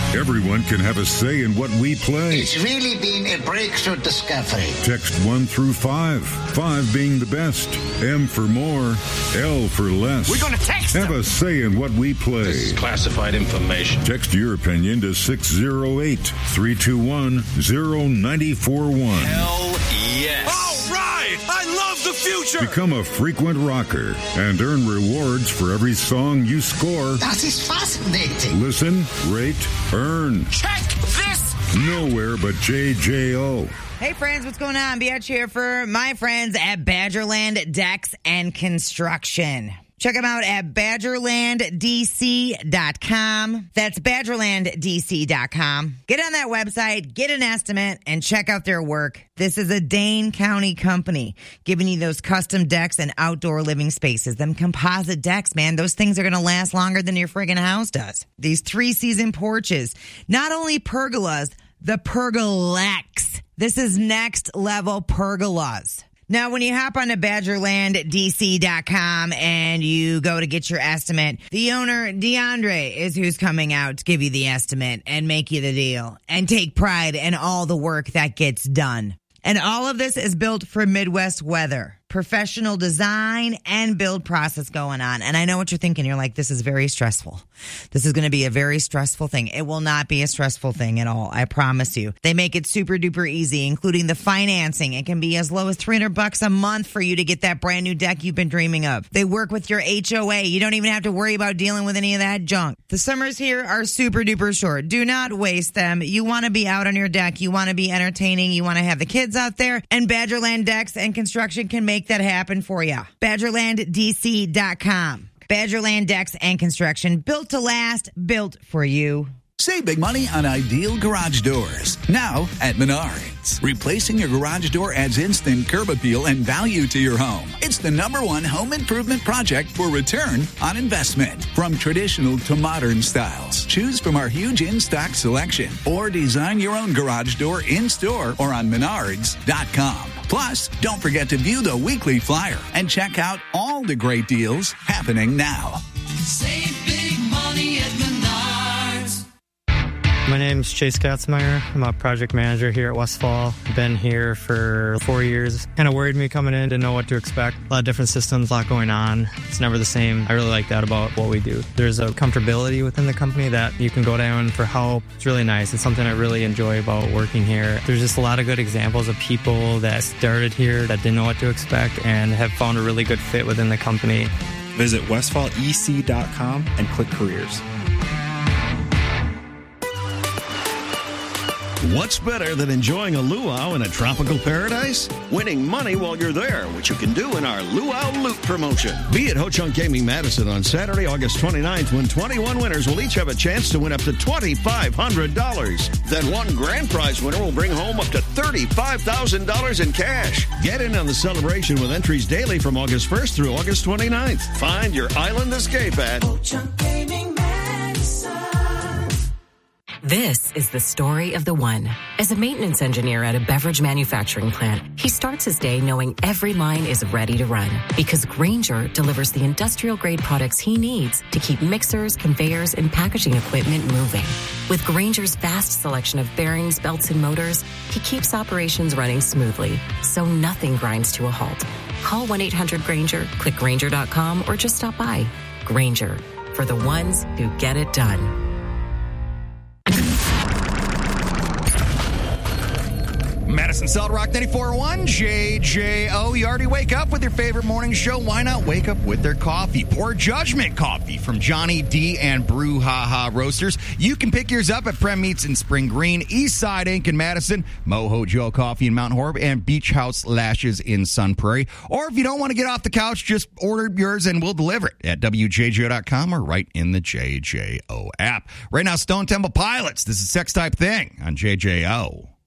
Everyone can have a say in what we play. It's really been a breakthrough discovery. Text 1 through 5. 5 being the best. M for more. L for less. We're going to text Have them. a say in what we play. This is classified information. Text your opinion to 608-321-0941. Hell yes. All right. I love the future. Become a frequent rocker and earn rewards for every song you score. That is fascinating. Listen, rate, earn. Check this. Nowhere but JJO. Hey friends, what's going on? Biatch here for my friends at Badgerland Decks and Construction. Check them out at BadgerlandDC.com. That's BadgerlandDC.com. Get on that website, get an estimate, and check out their work. This is a Dane County company giving you those custom decks and outdoor living spaces. Them composite decks, man, those things are going to last longer than your friggin' house does. These 3-season porches, not only pergolas, the Pergolex. This is next level pergolas. Now, when you hop on to BadgerlandDC.com and you go to get your estimate, the owner, DeAndre, is who's coming out to give you the estimate and make you the deal and take pride in all the work that gets done. And all of this is built for Midwest weather. Professional design and build process going on. And I know what you're thinking. You're like, this is very stressful. This is going to be a very stressful thing. It will not be a stressful thing at all. I promise you. They make it super duper easy, including the financing. It can be as low as $300 a month for you to get that brand new deck you've been dreaming of. They work with your HOA. You don't even have to worry about dealing with any of that junk. The summers here are super duper short. Do not waste them. You want to be out on your deck. You want to be entertaining. You want to have the kids out there. And Badgerland Decks and Construction can make that happen for you. BadgerlandDC.com. Badgerland Decks and Construction. Built to last. Built for you. Save big money on ideal garage doors. Now at Menards. Replacing your garage door adds instant curb appeal and value to your home. It's the #1 home improvement project for return on investment. From traditional to modern styles. Choose from our huge in-stock selection or design your own garage door in-store or on Menards.com. Plus, don't forget to view the weekly flyer and check out all the great deals happening now. Save big money at Menards. My name's Chase Katzmeyer. I'm a project manager here at Westfall. I've been here for 4 years. Kind of worried me coming in, didn't know what to expect. A lot of different systems, a lot going on. It's never the same. I really like that about what we do. There's a comfortability within the company that you can go down for help. It's really nice. It's something I really enjoy about working here. There's just a lot of good examples of people that started here that didn't know what to expect and have found a really good fit within the company. Visit westfallec.com and click careers. What's better than enjoying a luau in a tropical paradise? Winning money while you're there, which you can do in our Luau Loot promotion. Be at Ho-Chunk Gaming Madison on Saturday, August 29th, when 21 winners will each have a chance to win up to $2,500. Then one grand prize winner will bring home up to $35,000 in cash. Get in on the celebration with entries daily from August 1st through August 29th. Find your island escape at Ho-Chunk Gaming Madison. This is the story of the one. As a maintenance engineer at a beverage manufacturing plant, he starts his day knowing every line is ready to run because Grainger delivers the industrial-grade products he needs to keep mixers, conveyors, and packaging equipment moving. With Grainger's vast selection of bearings, belts, and motors, he keeps operations running smoothly, so nothing grinds to a halt. Call 1-800-GRAINGER, click Grainger.com, or just stop by. Grainger, for the ones who get it done. Madison Solid Rock 94.1, JJO. You already wake up with your favorite morning show. Why not wake up with their coffee? Poor Judgment Coffee from Johnny D and Brew Ha Ha Roasters. You can pick yours up at Prem Meats in Spring Green, Eastside Inc. in Madison, Moho Joe Coffee in Mount Horeb, and Beach House Lashes in Sun Prairie. Or if you don't want to get off the couch, just order yours and we'll deliver it at WJJO.com or right in the JJO app. Right now, Stone Temple Pilots. This is Sex Type Thing on JJO.